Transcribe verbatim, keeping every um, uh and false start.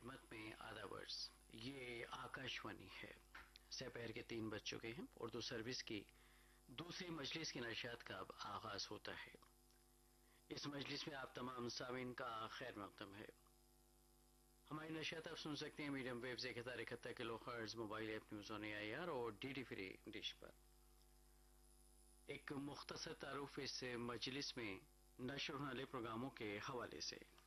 खिदमत में आधा वर्ष। ये आकाशवाणी है। दोपहर के तीन बज चुके हैं। उर्दू सर्विस की दूसरी मजलिस की नशियात का अब आगाज होता है। इस मजलिस में आप तमाम सामीन का खैर मकदम है। हमारी नशियात आप सुन सकते हैं मीडियम वेव से एक हजार इकहत्तर kilo hertz, mobile app news on A I R और डी डी फ्री डिश पर। एक मुख्तसर तारुफ इस मजलिस में नशर होने वाले प्रोग्रामों के हवाले से।